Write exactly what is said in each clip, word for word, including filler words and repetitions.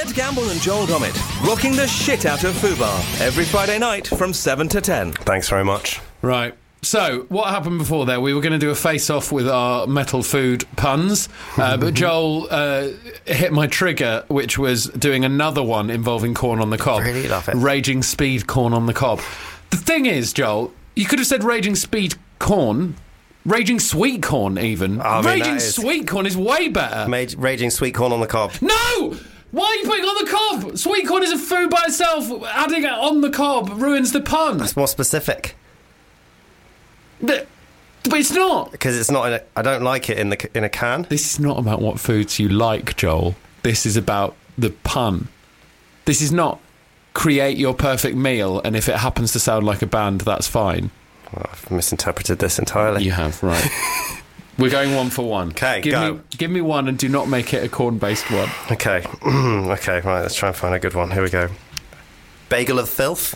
Ed Gamble and Joel Dommett, rocking the shit out of Fubar every Friday night from seven to ten. Thanks very much. Right. So, what happened before there? We were going to do a face-off with our metal food puns, uh, but Joel uh, hit my trigger, which was doing another one involving corn on the cob. Really love it. Raging Speed Corn on the Cob. The thing is, Joel, you could have said Raging Speed Corn, Raging Sweet Corn even. I mean, Raging is... Sweet Corn is way better. Made Raging Sweet Corn on the Cob. No! Why are you putting on the cob? Sweet corn is a food by itself. Adding it on the cob ruins the pun. That's more specific. But, but it's not. Because it's not in a, I don't like it in the in a can. This is not about what foods you like, Joel. This is about the pun. This is not create your perfect meal, and if it happens to sound like a band, that's fine. Well, I've misinterpreted this entirely. You have, right. We're going one for one. Okay, give go. Me, give me one and do not make it a corn-based one. Okay. Okay, right, let's try and find a good one. Here we go. Bagel of filth?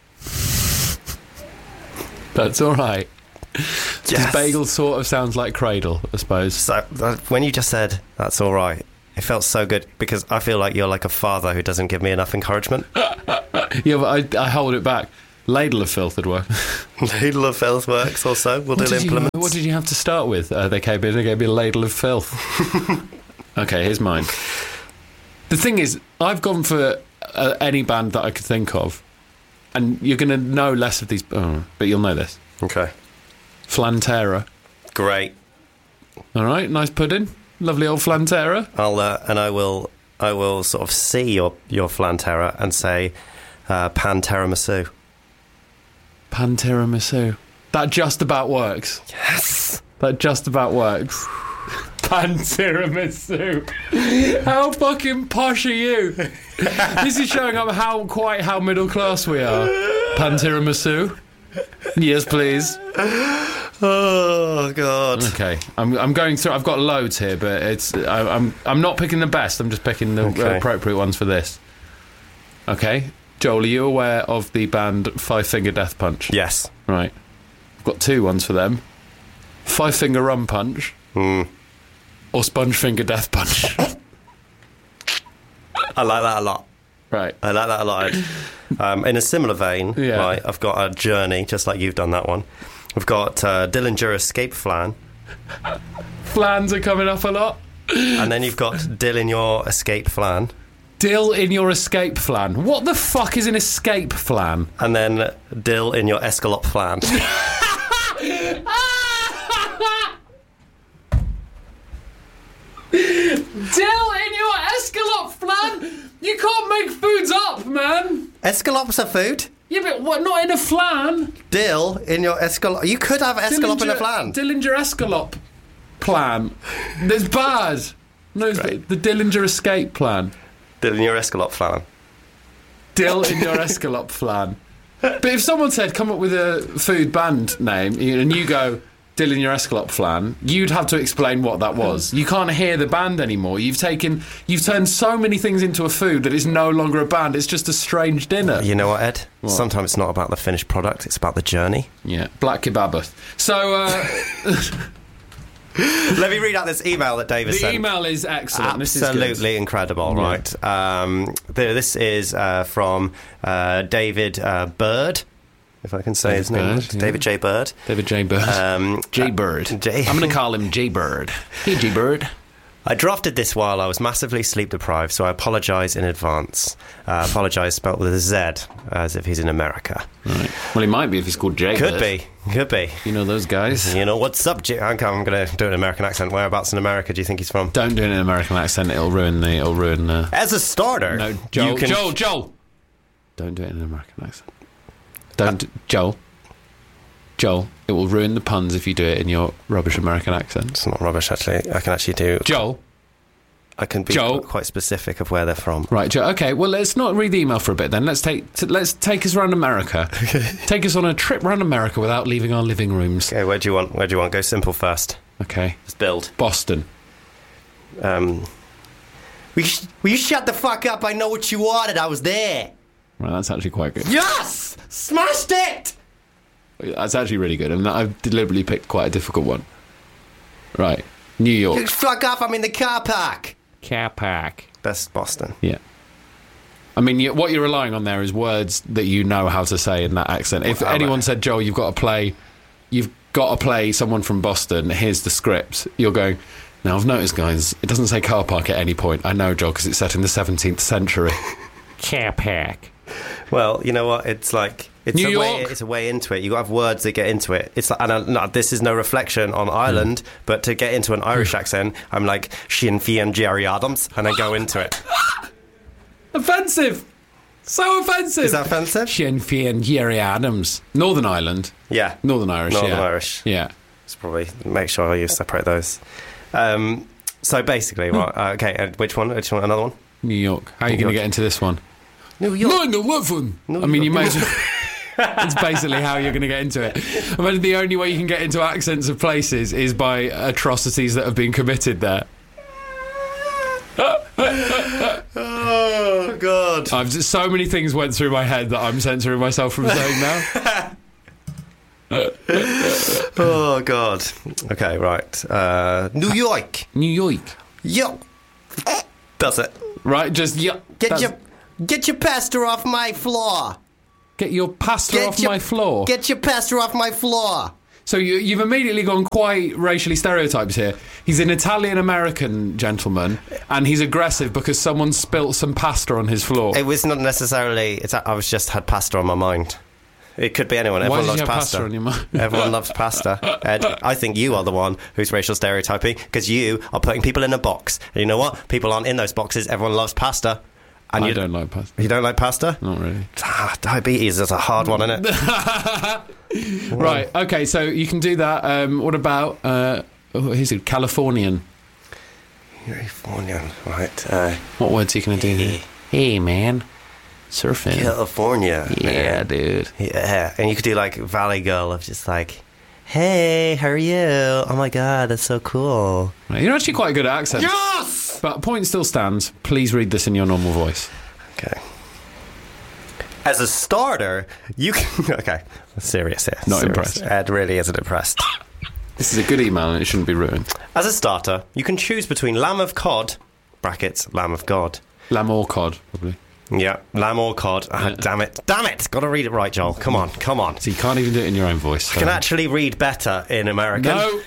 That's all right. Yes. Because bagel sort of sounds like cradle, I suppose. So, uh, when you just said, that's all right, it felt so good, because I feel like you're like a father who doesn't give me enough encouragement. Yeah, but I, I hold it back. Ladle of filth would work. Ladle of filth works also. We'll What do did, implements. you, what did you have to start with? Uh, they came in and gave me a ladle of filth. Okay, here's mine. The thing is, I've gone for uh, any band that I could think of, and you're going to know less of these, oh, but you'll know this. Okay. Flantera. Great. All right, nice pudding. Lovely old Flantera. I'll uh, and I will I will sort of see your your Flantera and say uh, pan tiramisu. Pan tiramisu. That just about works. Yes. That just about works. Pan tiramisu. How fucking posh are you? This is showing up how quite how middle class we are. Pan tiramisu. Yes, please. Oh God. Okay, I'm I'm going through. I've got loads here, but it's I, I'm I'm not picking the best. I'm just picking the Okay. appropriate ones for this. Okay, Joel, are you aware of the band Five Finger Death Punch? Yes. Right. I've got two ones for them. Five Finger Rum Punch Mm. or Sponge Finger Death Punch. I like that a lot. Right. I like that a lot. Um, in a similar vein, Yeah. right, I've got a journey, just like you've done that one. We've got uh, Dillinger Escape Flan, Flans are coming up a lot. and then you've got Dill in your Escape Flan, Dill in your escape flan. What the fuck is an escape flan? and then Dill in your Escalop Flan. Dill in your escalope flan? You can't make foods up, man. Escalop's a food. Yeah, but what? Not in a flan. Dill in your Escalop. You could have Escalop in a flan. Dillinger escalope plan. That's bad. No, it's Great. the Dillinger escape plan. Dill in your Escalop Flan. Dill in your escalope flan. But if someone said, come up with a food band name, and you go, Dill in your escalope flan, you'd have to explain what that was. You can't hear the band anymore. You've taken, you've turned so many things into a food that it's no longer a band. It's just a strange dinner. You know what, Ed? What? Sometimes it's not about the finished product, it's about the journey. Yeah, black kebabath. So, uh... Let me read out this email that David the sent. email is excellent. This is good. Absolutely incredible, right? Um, th- this is uh, from uh, David uh, Bird, if I can say David his name. Bird, yeah. David J. Bird. David J. Bird. Um, J. Bird. J- I'm going to call him J. Bird. Hey, J. Bird. I drafted this while I was massively sleep deprived, so I apologise in advance. Uh, apologise spelt with a Z, as if he's in America. Right. Well, he might be if he's called J. Could Bird. be, could be. You know those guys? You know, what's up, J- I'm going to do an American accent. Whereabouts in America do you think he's from? Don't do it in an American accent. It'll ruin the... It'll ruin the... As a starter, No, Joel, you can... Joel, Joel. Don't do it in an American accent. Don't, Joel. Joel, it will ruin the puns if you do it in your rubbish American accent. It's not rubbish, actually. I can actually do... Joel. I can be Joel. quite specific of where they're from. Right, Joel. Okay, well, let's not read the email for a bit then. Let's take t- let's take us around America. Take us on a trip around America without leaving our living rooms. Okay, where do you want? Where do you want? Go simple first. Okay. Let's build. Boston. Um, will you, sh- will you shut the fuck up? I know what you wanted. I was there. Right, that's actually quite good. Yes! Smashed it! That's actually really good. And I've deliberately picked quite a difficult one. Right. New York. Fuck off, I'm in the car park. Car park. Best Boston. Yeah. I mean, you, what you're relying on there is words that you know how to say in that accent. If Well, anyone right. said, Joel, you've got to play, you've got to play someone from Boston, here's the script, you're going, now I've noticed, guys, it doesn't say car park at any point. I know, Joel, because it's set in the seventeenth century. Car park. Well, you know what? It's like it's New a way. York. It's a way into it. You got to have words that get into it. It's like, and I, no, this is no reflection on Ireland, but to get into an Irish accent, I'm like Sinn Féin Jerry Adams, and then go into it. Offensive! So offensive! Is that offensive? Sinn Féin Jerry Adams. Northern Ireland. Yeah, Northern Irish, Northern yeah. Irish. Yeah. It's probably make sure you separate those. Um, so basically, what? Uh, okay, uh, which one? Which one? Another one? New York. How are you New going to York. get into this one? New York. nine eleven. New I mean, you York. may as well. That's basically how you're going to get into it. I mean, the only way you can get into accents of places is by atrocities that have been committed there. Oh God! I've just, so many things went through my head that I'm censoring myself from saying now. Oh God! Okay, right. Uh, New York. New York. Yo. That's it. Right, just yeah. Get that's- your get your pasta off my floor. get your pasta Get off your- my floor. Get your pasta off my floor. So you, you've immediately gone quite racially stereotypes here. He's an Italian-American gentleman, and he's aggressive because someone spilt some pasta on his floor. It was not necessarily. It's, I was just had pasta on my mind. It could be anyone. Why Everyone did loves you have pasta. pasta on your mind? Everyone loves pasta. Ed, I think you are the one who's racial stereotyping because you are putting people in a box. And you know what? People aren't in those boxes. Everyone loves pasta. And I you don't like pasta. You don't like pasta? Not really. Ah, diabetes is a hard one, isn't it? Right, okay, so you can do that. Um, what about, uh, oh, here's a Californian. California, right? Uh, What words are you going to do here? Hey, man. Surfing. California. Yeah, dude. Yeah, and you could do like Valley Girl of just like, hey, how are you? Oh my God, that's so cool. Right, you're actually quite good at accents. Yes! But point still stands. Please read this in your normal voice. Okay. As a starter, you can. Okay, serious here. Not serious. impressed. Ed really isn't impressed. This is a good email and it shouldn't be ruined. As a starter, you can choose between lamb of cod, brackets, lamb of God. Lamb or cod, probably. Yeah, lamb or cod. Ah, Yeah. damn it. Damn it! Got to read it right, Joel. Come on, come on. So you can't even do it in your own voice. So. I can actually read better in American. No!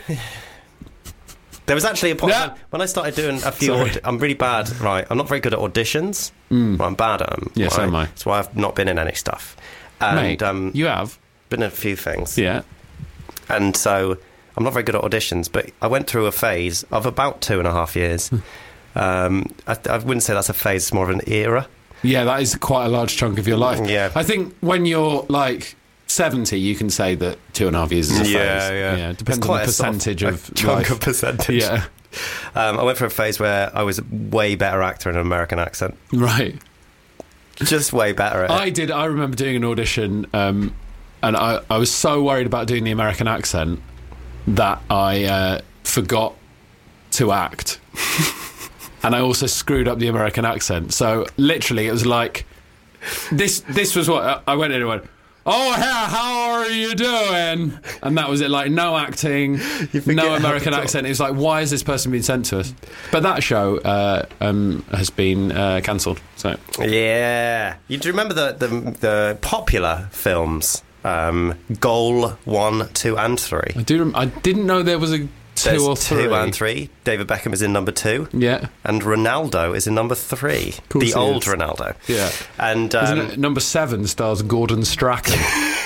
There was actually a point Yeah. when, when I started doing a few. Sorry. Aud- I'm really bad, right? I'm not very good at auditions. Mm. Well, I'm bad at them. Yeah, right? so am I. That's why I've not been in any stuff. And Mate, um, you have. been in a few things. Yeah. And so I'm not very good at auditions, but I went through a phase of about two and a half years. um, I, I wouldn't say that's a phase, it's more of an era. Yeah, that is quite a large chunk of your life. Yeah. I think when you're like seventy, you can say that two and a half years is a phase. Yeah, yeah. yeah it depends It's on quite the a sort of- percentage a of, chunk life. of percentage. Yeah. Um, I went through a phase where I was a way better actor in an American accent. Right. Just way better at it. I did. I remember doing an audition, um, and I, I was so worried about doing the American accent that I uh, forgot to act, and I also screwed up the American accent. So literally, it was like this. This was what I went in and went. Oh, yeah, how are you doing? And that was it, like, no acting, forget no how American to talk. accent. It was like, why has this person been sent to us? But that show uh, um, has been uh, cancelled, so... Yeah. You do remember the, the, the popular films? Um, Goal one, two, and three. I do. Rem- I didn't know there was a two There's or three. two and three. David Beckham is in number two. Yeah, And Ronaldo is in number three. course The he old is. Ronaldo. yeah. And Isn't um, it number seven stars Gordon Strachan?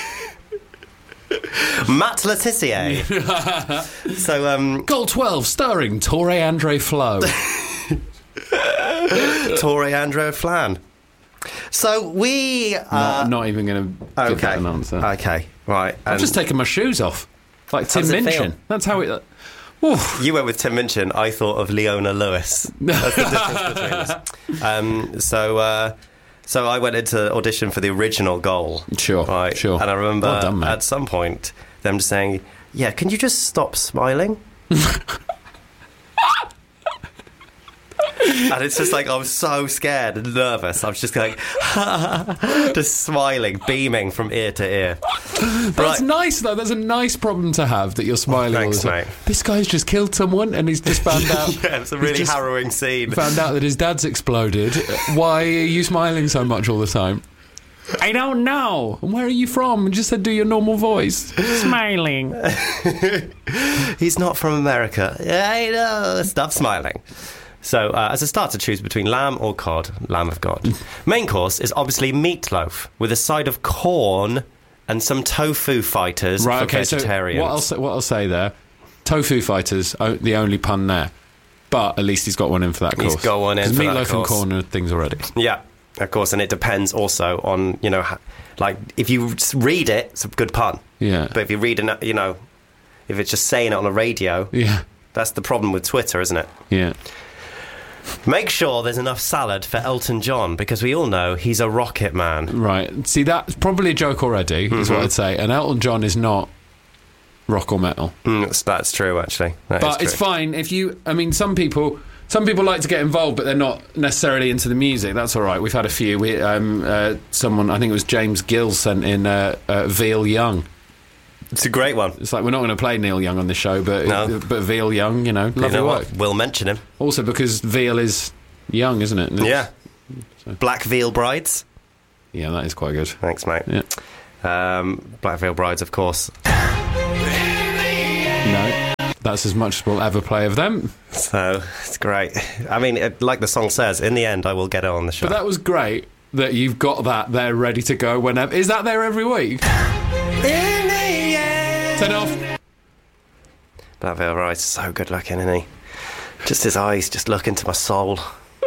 Matt Letizia. so, um, Goal twelve starring Torre Andre Flo. Torre Andrew Flan. So we. Uh, not, not even going to give okay. that an answer. Okay. Right. I've And just taken my shoes off, like Tim does it Minchin. feel? That's how it. Oof. you went with Tim Minchin. I thought of Leona Lewis. That's the difference between us. Um, so. Uh, So I went into audition for the original Goal. Sure, Right. sure. And I remember Well done, mate. at some point them just saying, yeah, can you just stop smiling? And it's just like, I'm so scared and nervous. I'm just like, just smiling, beaming from ear to ear. That's Right. nice, though. That's a nice problem to have, that you're smiling Thanks, all the time. mate. This guy's just killed someone and he's just found out. Yeah, it's a he's really just harrowing scene. Found out that his dad's exploded. Why are you smiling so much all the time? I don't know. And where are you from? And just said, do your normal voice. Smiling. He's not from America. Yeah, I know. Stop smiling. So, uh, as a starter, choose between lamb or cod. Lamb of God. Main course is obviously meatloaf with a side of corn and some tofu fighters Right, for okay, vegetarians. so what I'll, say, what I'll say there, tofu fighters, o- the only pun there. But at least he's got one in for that course. He's got one in 'Cause for that meatloaf and course. corn are things already. Yeah, of course, and it depends also on, you know, ha- like, if you s- read it, it's a good pun. Yeah. But if you read it, you know, if it's just saying it on the radio, Yeah. that's the problem with Twitter, isn't it? Yeah. Make sure there's enough salad for Elton John, because we all know he's a rocket man. Right. See, that's probably a joke already, is Mm-hmm. what I'd say. And Elton John is not rock or metal. Mm, that's, that's true, actually. That is But it's true. fine if you. I mean, some people. Some people like to get involved, but they're not necessarily into the music. That's all right. We've had a few. We, um, uh, someone, I think it was James Gill, sent in uh, uh, Veal Young. It's a great one. It's like, we're not going to play Neil Young on this show, but No. but Veal Young, you know, lovely You know work. what? We'll mention him. Also because Veal is young, isn't it? And it's- Yeah. Black Veal Brides. Yeah, that is quite good. Thanks, mate. Yeah. Um, Black Veal Brides, of course. No. That's as much as we'll ever play of them. So, it's great. I mean, it, like the song says, in the end, I will get it on the show. But that was great that you've got that there ready to go whenever. Is that there every week? Turn it off. Black Veil Brides is so good looking, isn't he? Just his eyes just look into my soul.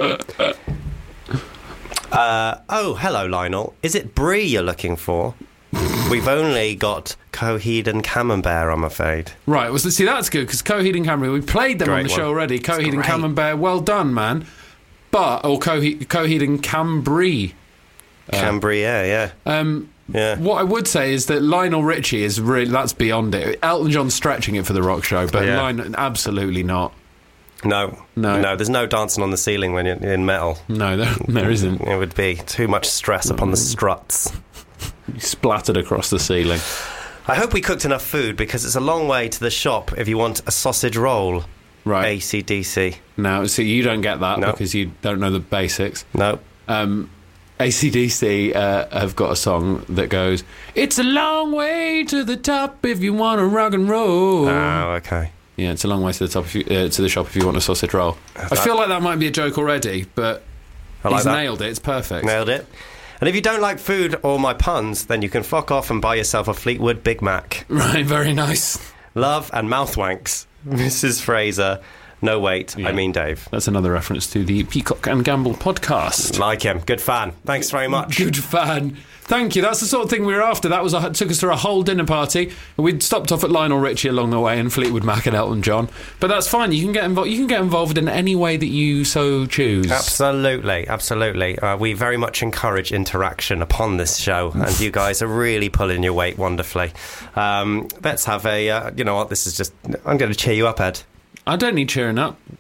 uh, oh, hello, Lionel. Is it brie you're looking for? We've only got Coheed and Camembert, I'm afraid. Right, well, see, that's good, because Coheed and Camembert, we played them on Great the show one. already. Coheed and great. Camembert, well done, man. But, or Coheed, Coheed and Cambry. Cambria, yeah. Um, Yeah. What I would say is that Lionel Richie is really, that's beyond it. Elton John's stretching it for the rock show, but Yeah. Lionel, absolutely not. No. No. No, there's no dancing on the ceiling when you're in metal. No, there, there isn't. It would be too much stress upon the struts. Splattered across the ceiling. I hope we cooked enough food, because it's a long way to the shop if you want a sausage roll. Right. A C D C. Now, see, you don't get that No. because you don't know the basics. No. Um, A C D C uh, have got a song that goes, "It's a long way to the top if you want to rock and roll." Oh, okay. Yeah, it's a long way to the top if you, uh, to the shop if you want a sausage roll. I feel like that might be a joke already, but I like he's that. nailed it. It's perfect. Nailed it. And if you don't like food or my puns, then you can fuck off and buy yourself a Fleetwood Big Mac. Right, very nice. Love and mouth wanks. Missus Fraser. No, wait, Yeah. I mean Dave. That's another reference to the Peacock and Gamble podcast. Like him. Good fan. Thanks very much. Good fan. Thank you. That's the sort of thing we were after. That was a, took us through a whole dinner party. We'd stopped off at Lionel Richie along the way and Fleetwood Mac and Elton John. But that's fine. You can get involved. You can get involved in any way that you so choose. Absolutely, absolutely. Uh, we very much encourage interaction upon this show, and you guys are really pulling your weight wonderfully. Um, let's have a, uh, you know what, this is just, I'm going to cheer you up, Ed. I don't need cheering up.